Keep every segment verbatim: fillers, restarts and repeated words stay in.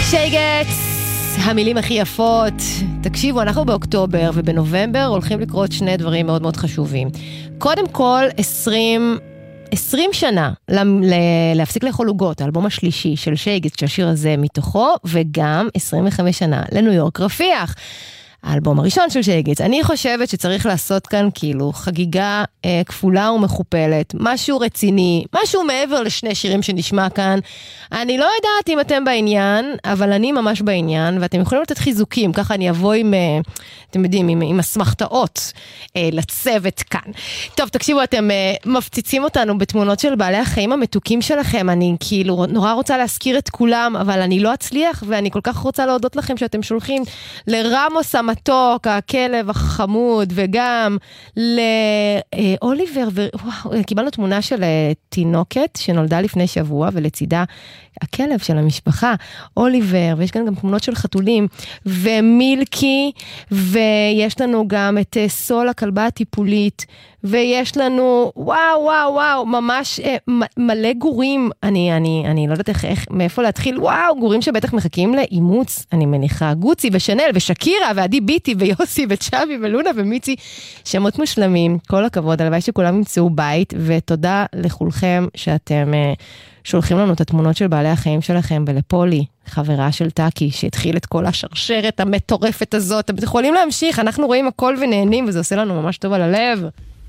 שייגץ, המילים הכי יפות. תקשיבו, אנחנו באוקטובר ובנובמבר הולכים לקרות שני דברים מאוד מאוד חשובים. קודם כל, עשרים, עשרים שנה להפסיק לאכול עוגות, האלבום השלישי של שייגץ, שהשיר הזה מתוכו, וגם עשרים וחמש שנה לניו יורק רפיח. האלבום הראשון של שייגץ. אני חושבת שצריך לעשות כאן כאילו חגיגה אה, כפולה ומכופלת, משהו רציני, משהו מעבר לשני שירים שנשמע כאן. אני לא יודעת אם אתם בעניין, אבל אני ממש בעניין, ואתם יכולים לתת חיזוקים, ככה אני אבוא עם, אה, אתם יודעים, עם, עם הסמכתאות אה, לצוות כאן. טוב, תקשיבו, אתם אה, מפציצים אותנו בתמונות של בעלי החיים המתוקים שלכם, אני כאילו נורא רוצה להזכיר את כולם, אבל אני לא אצליח, ואני כל כך רוצה להודות לכם שאתם שולחים לרמוס המתוק, הכלב החמוד, וגם לאוליבר, וואו, קיבלנו תמונה של תינוקת שנולדה לפני שבוע, ולצידה הכלב של המשפחה, אוליבר, ויש כאן גם תמונות של חתולים, ומילקי, ויש לנו גם את סול הכלבה הטיפולית, ויש לנו, וואו, וואו, וואו, ממש אה, מלא גורים, אני, אני, אני לא יודעת איך, איך, מאיפה להתחיל, וואו, גורים שבטח מחכים לאימוץ, אני מניחה, גוצי ושנל ושקירה, ועדי ביטי ויוסי וצ'אבי ולונה ומיצי, שמות מושלמים, כל הכבוד, הלוואי שכולם ימצאו בית, ותודה לכולכם שאתם אה, שולחים לנו את התמונות של בעלי החיים שלכם, ולפולי, חברה של טאקי, שהתחיל את כל השרשרת המטורפת הזאת, אתם יכולים להמשיך, אנחנו רואים הכל ונהנים, וזה עושה לנו ממש טוב על הלב.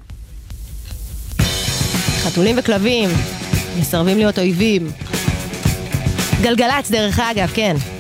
חתולים וכלבים, מסרבים להיות אויבים. גלגלץ דרך אגב, כן.